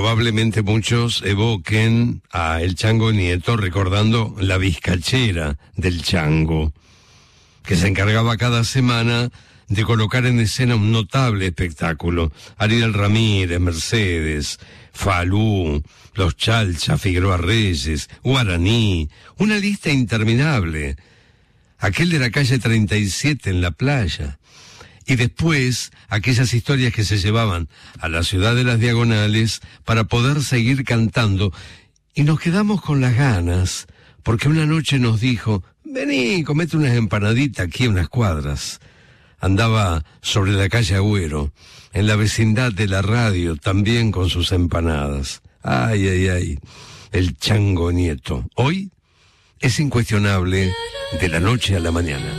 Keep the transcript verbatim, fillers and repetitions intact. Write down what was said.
Probablemente muchos evoquen a el Chango Nieto recordando la bizcachera del Chango, que se encargaba cada semana de colocar en escena un notable espectáculo. Ariel Ramírez, Mercedes, Falú, Los Chalcha, Figueroa Reyes, Guaraní, una lista interminable. Aquel de la calle treinta y siete en la playa. Y después, aquellas historias que se llevaban a la ciudad de las Diagonales para poder seguir cantando. Y nos quedamos con las ganas, porque una noche nos dijo, vení, comete unas empanaditas aquí a unas cuadras. Andaba sobre la calle Agüero, en la vecindad de la radio, también con sus empanadas. Ay, ay, ay, el Chango Nieto. Hoy es incuestionable de la noche a la mañana.